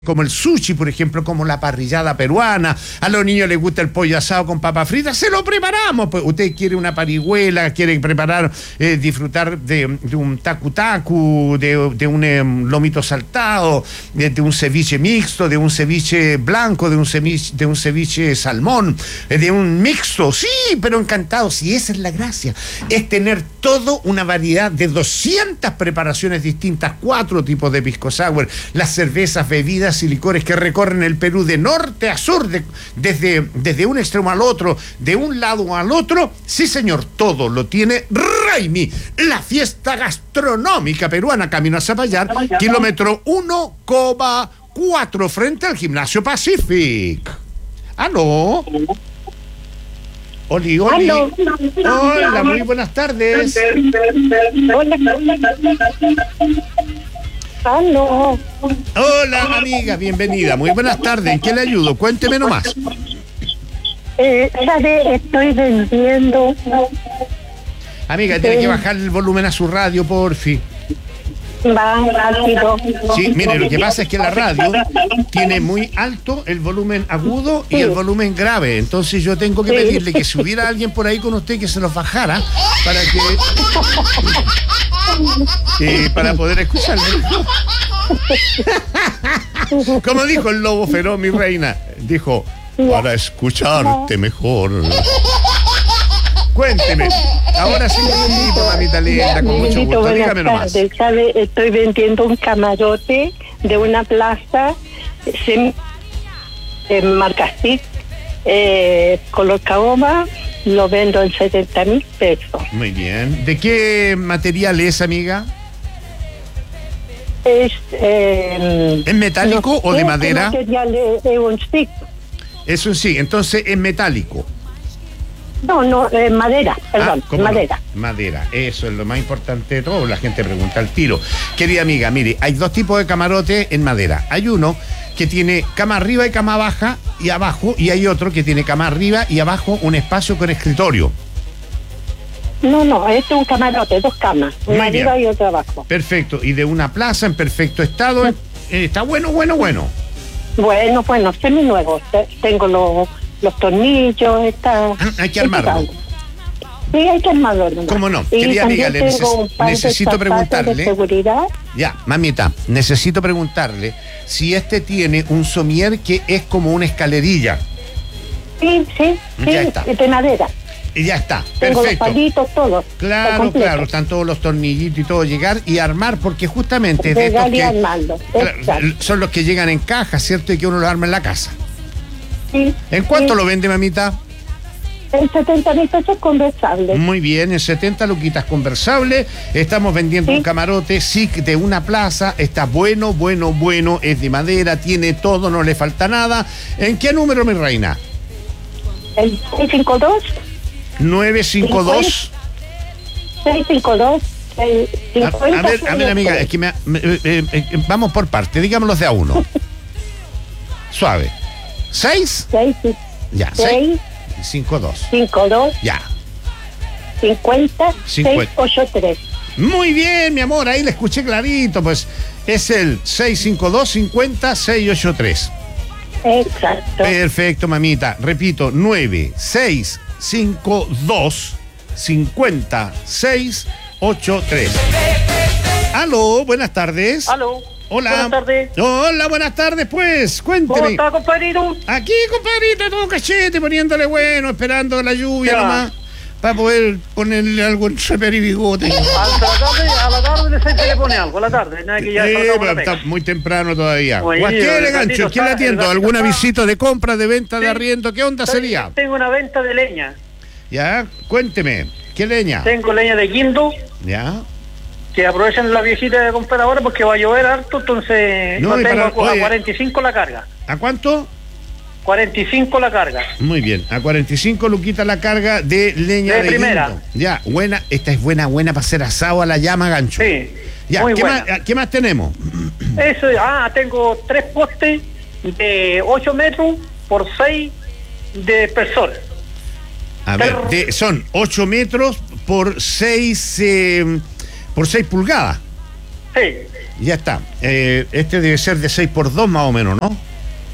como el sushi, por ejemplo, como la parrillada peruana. A los niños les gusta el pollo asado con papas fritas, se lo preparamos. Pues usted quiere una parihuela, quiere preparar, disfrutar de un tacu-tacu, de un lomito saltado, de un ceviche mixto, de un ceviche blanco, de un ceviche salmón, de un mixto, sí, pero encantado. Si esa es la gracia, es tener todo una variedad de 200 preparaciones distintas, 4 tipos de pisco sour, las cervezas, bebidas y licores que recorren el Perú de norte a sur, desde un extremo al otro, de un lado al otro. Sí, señor, todo lo tiene Raimi, la fiesta gastronómica peruana, camino a Zapallar, kilómetro 1,4 frente al Gimnasio Pacific. ¿Aló? Oli. Hola, muy buenas tardes. Aló. Hola, amiga, bienvenida. Muy buenas tardes. ¿En qué le ayudo? Cuénteme nomás. Estoy vendiendo. Amiga, tiene que bajar el volumen a su radio, porfi. Va rápido. Sí, mire, lo que pasa es que la radio tiene muy alto el volumen agudo y el volumen grave. Entonces yo tengo que pedirle que si hubiera alguien por ahí con usted que se los bajara para poder escucharle. Como dijo el lobo feroz, mi reina, dijo, para escucharte mejor. Cuénteme. Ahora sí, mamita linda, con mucho gusto. Dígame nomás. Estoy vendiendo un camarote de una plaza en Marcastic, color caoba, lo vendo en 70,000 pesos. Muy bien. ¿De qué material es, amiga? ¿Es metálico o de madera? ¿Qué material es un stick? Es un sí, entonces es metálico. No, madera, perdón, madera. No? Madera, eso es lo más importante de todo, la gente pregunta al tiro. Querida amiga, mire, hay 2 tipos de camarote en madera. Hay uno que tiene cama arriba y cama baja y abajo, y hay otro que tiene cama arriba y abajo un espacio con escritorio. No, este es un camarote, 2 camas, una arriba y otra abajo. Perfecto, y de una plaza en perfecto estado, está bueno. Bueno, seminuevo, tengo los tornillos, está... hay que armarlo. Sí, hay que armarlo. ¿Cómo no? Querida amiga, necesito preguntarle... de seguridad. Ya, mamita, necesito preguntarle si este tiene un somier que es como una escalerilla. Sí, ya está. De madera. Y ya está, tengo perfecto. Los palitos, todos. Claro, están todos los tornillitos y todo, llegar y armar, porque justamente de estos que son los que llegan en caja, ¿cierto? Y que uno los arma en la casa. Sí, ¿En cuánto lo vende, mamita? En 70,000 pesos conversable. Muy bien, en 70 luquitas conversable. Estamos vendiendo un camarote, sí, de una plaza. Está bueno, es de madera, tiene todo, no le falta nada. ¿En qué número, mi reina? El 652. 952. 652. A ver, amiga, es que vamos por parte, digámoslos de a uno. Suave. 6. Ya, 6. 52. 52. Ya. 50. 683. Muy bien, mi amor, ahí le escuché clarito, pues es el 652-50-683. Exacto. Perfecto, mamita. Repito, 9652-50-683. Aló, buenas tardes. Aló. Hola. Buenas tardes. Hola, buenas tardes, pues. Cuénteme. ¿Cómo está, compadrito? Aquí, compadrito, todo cachete, poniéndole bueno, esperando la lluvia nomás, para poder ponerle algo en reper y bigote. A la tarde se le pone algo, a la tarde. Nada que ya pero está muy temprano todavía. Oye, Guasquele, gancho, ¿quién le atiendo? ¿Alguna visita de compra, de venta, de Sí. arriendo? ¿Qué onda sería? Tengo una venta de leña. Ya, cuénteme, ¿qué leña? Tengo leña de guindo, Ya. que aprovechan la viejita de comprar ahora porque va a llover harto, entonces No, tengo a oye, 45 la carga. ¿A cuánto? 45 la carga. Muy bien, a 45 luquitas la carga de leña de primera. guindo. Ya, buena, esta es buena para hacer asado a la llama, gancho. Sí, Ya, muy ¿qué buena. ¿qué más tenemos? Eso, tengo 3 postes de 8 metros por 6 de espesor. A ver, son 8 metros por 6 pulgadas. Sí. Ya está. Este debe ser de 6x2 más o menos, ¿no?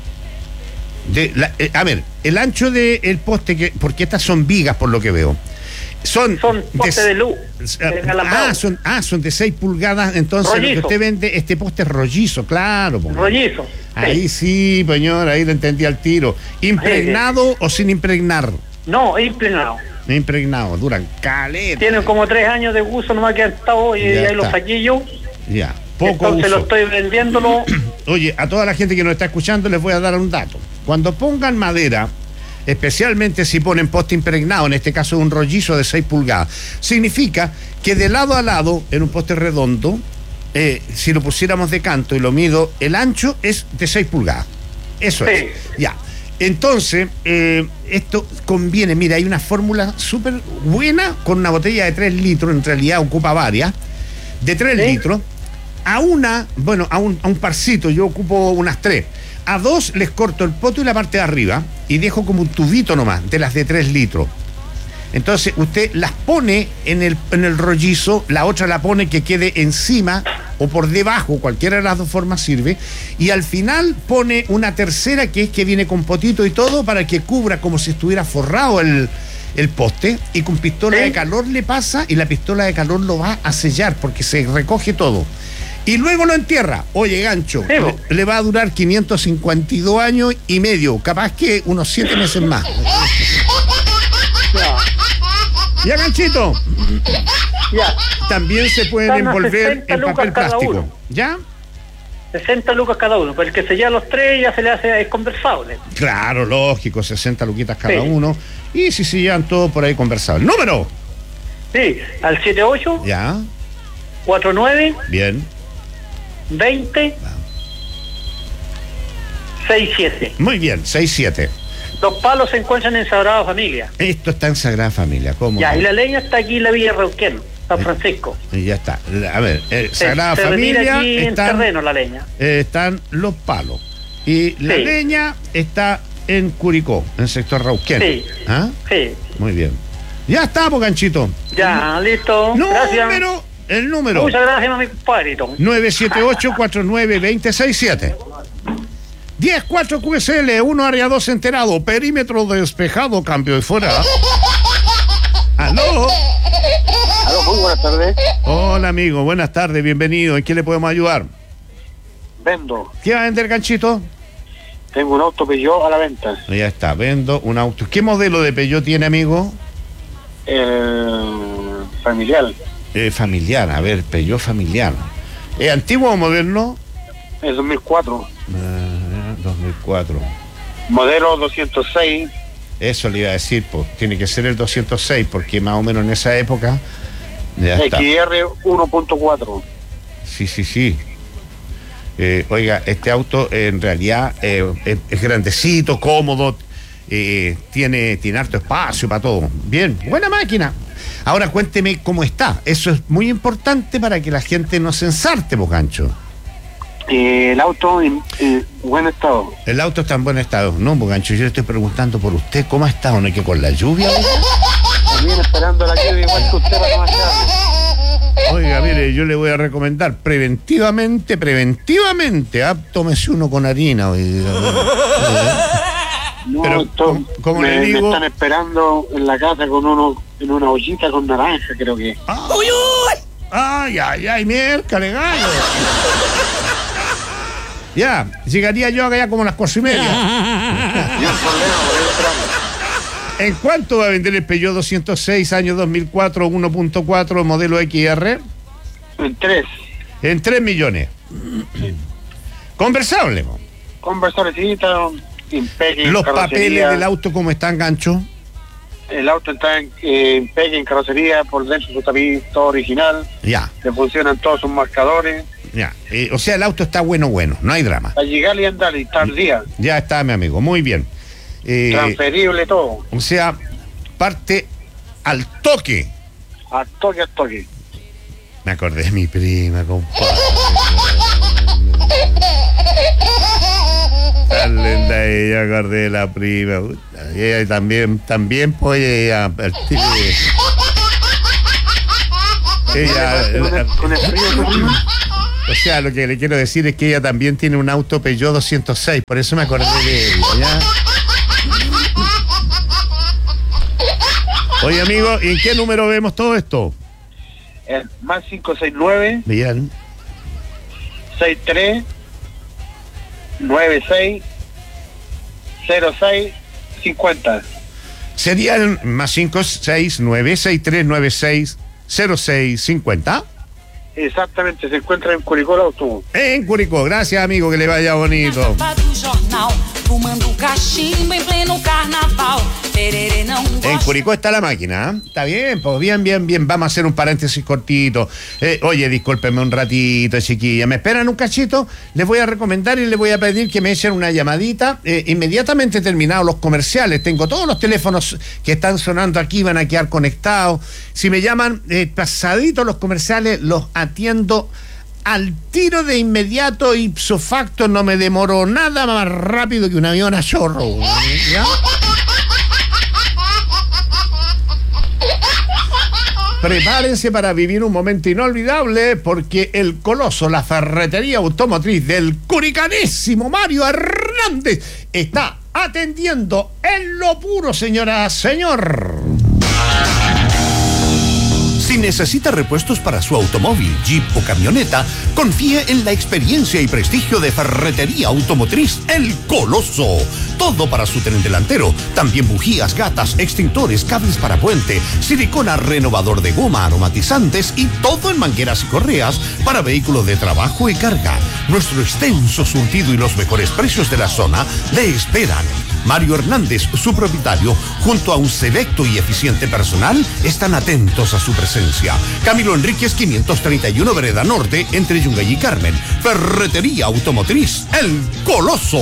A ver, el ancho del poste, porque estas son vigas por lo que veo. Son postes de luz. Son de 6 pulgadas, entonces rollizo. Lo que usted vende, este poste es rollizo, claro. Rollizo. Ahí sí, señor, ahí lo entendí al tiro. ¿Impregnado o sin impregnar? No, impregnado. Impregnado, duran caleta. Tienen como 3 años de uso, nomás que han estado y ahí los saqué yo. Ya, poco entonces uso. lo estoy vendiéndolo. Oye, a toda la gente que nos está escuchando les voy a dar un dato. Cuando pongan madera, especialmente si ponen poste impregnado, en este caso un rollizo de 6 pulgadas, significa que de lado a lado, en un poste redondo, si lo pusiéramos de canto y lo mido, el ancho es de 6 pulgadas. Eso sí. Es. Ya. Entonces, esto conviene, mira, hay una fórmula súper buena con una botella de 3 litros, en realidad ocupa varias, de 3 litros, a un parcito, yo ocupo unas 3. A 2 les corto el poto y la parte de arriba y dejo como un tubito nomás de las de 3 litros. Entonces usted las pone en el rollizo, la otra la pone que quede encima o por debajo, cualquiera de las dos formas sirve, y al final pone una tercera que es que viene con potito y todo para que cubra como si estuviera forrado el poste, y con pistola de calor le pasa y la pistola de calor lo va a sellar porque se recoge todo. Y luego lo entierra. Oye, gancho, le va a durar 552 años y medio, capaz que unos 7 meses más. Ya, ganchito. Ya. También se pueden envolver en papel plástico. ¿Ya? 60 lucas cada uno, pero el que sella los 3 ya se le hace, es conversable. Claro, lógico, 60 luquitas cada uno. Y si sellan todo por ahí conversable. ¡Número! Sí, al 78. Ya. 49. Bien. 20. 67. Muy bien, 67. Los palos se encuentran en Sagrada Familia. Esto está en Sagrada Familia, ¿cómo? Ya, y la leña está aquí en la Villa Reuquén, San Francisco. Y ya está. A ver, Sagrada Familia. Aquí en terreno la leña. Están los palos. Y la leña está en Curicó, en el sector Reuquén. Sí. ¿Ah? Sí. Muy bien. Ya está, ganchito. Ya, listo. Gracias. El número. Muchas gracias a mi compadrito. 978-49-267. 10-4 QSL, 1 área 2 enterado, perímetro despejado, cambio de fuera. ¿Aló? Aló, muy buenas tardes. Hola, amigo, buenas tardes, bienvenido. ¿En qué le podemos ayudar? Vendo. ¿Qué va a vender, ganchito? Tengo un auto Peugeot a la venta. Ya está, vendo un auto. ¿Qué modelo de Peugeot tiene, amigo? Familiar. Familiar, a ver, Peugeot familiar. ¿Es antiguo o moderno? Es 2004. 2004. Modelo 206. Eso le iba a decir, pues tiene que ser el 206, porque más o menos en esa época ya está. XR 1.4. Sí. Oiga, este auto en realidad es grandecito, cómodo, tiene harto espacio para todo. Bien, buena máquina. Ahora cuénteme cómo está. Eso es muy importante para que la gente no se ensarte, gancho. El auto en buen estado. El auto está en buen estado. No, gancho, yo le estoy preguntando por usted. ¿Cómo ha estado? ¿No es que con la lluvia? También esperando la lluvia igual que usted para tomar carne. Oiga, mire, yo le voy a recomendar preventivamente, tómese uno con harina. Oiga. No, pero como le digo, me están esperando en la casa con en una ollita con naranja, creo que. Ay, miércoles, gallo. Ya, llegaría yo acá ya como a las 4:30. ¿En cuánto va a vender el Peugeot 206 año 2004 1.4 modelo XR? En 3. En 3 millones. Conversable. Conversablecita, impeque. Los papeles del auto, ¿cómo están, gancho? El auto está en impeque, en carrocería, por dentro su tapiz todo original. Ya. Le funcionan todos sus marcadores. Ya, o sea, el auto está bueno, no hay drama. Para llegar y andar y estar día. Ya está, mi amigo, muy bien. Transferible todo. O sea, parte al toque. Al toque. Me acordé de mi prima, compadre. Tan linda ella, acordé de la prima. Y ella también pues ella. Con el frío, O sea, lo que le quiero decir es que ella también tiene un auto Peugeot 206, por eso me acordé de ella, ¿ya? Oye, amigo, ¿y en qué número vemos todo esto? Más 569. Bien. 63 96 06 50. Serían más 569-6396-0650. Exactamente, se encuentra en Curicó el autobús. En Curicó, gracias, amigo, que le vaya bonito. En Curicó está la máquina, ¿eh? Está bien, pues bien. Vamos a hacer un paréntesis cortito. Oye, discúlpenme un ratito, chiquilla. ¿Me esperan un cachito? Les voy a recomendar y les voy a pedir que me echen una llamadita. Inmediatamente terminados los comerciales. Tengo todos los teléfonos que están sonando aquí, van a quedar conectados. Si me llaman pasaditos los comerciales, los atiendo al tiro de inmediato, ipso facto. No me demoro nada más rápido que un avión a chorro, ¿ya? Prepárense para vivir un momento inolvidable, porque el Coloso, la ferretería automotriz del curicanésimo Mario Hernández, está atendiendo en lo puro, señora, señor. Si necesita repuestos para su automóvil, jeep o camioneta, confíe en la experiencia y prestigio de Ferretería Automotriz El Coloso. Todo para su tren delantero, también bujías, gatas, extintores, cables para puente, silicona, renovador de goma, aromatizantes y todo en mangueras y correas para vehículos de trabajo y carga. Nuestro extenso surtido y los mejores precios de la zona le esperan. Mario Hernández, su propietario, junto a un selecto y eficiente personal, están atentos a su presencia. Camilo Enríquez 531 Vereda Norte, entre Yungay y Carmen. Ferretería Automotriz El Coloso.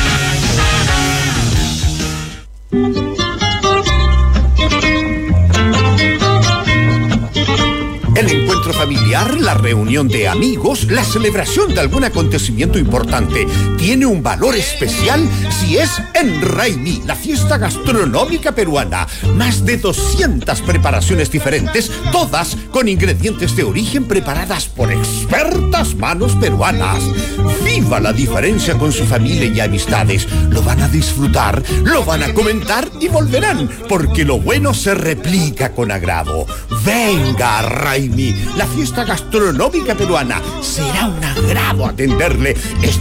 El encuentro familiar, la reunión de amigos, la celebración de algún acontecimiento importante tiene un valor especial si es en Raimi, la fiesta gastronómica peruana. Más de 200 preparaciones diferentes, todas con ingredientes de origen preparadas por expertas manos peruanas. Viva la diferencia con su familia y amistades. Lo van a disfrutar, lo van a comentar y volverán, porque lo bueno se replica con agrado. Venga, Raimi, la fiesta gastronómica peruana. Será un agrado atenderle.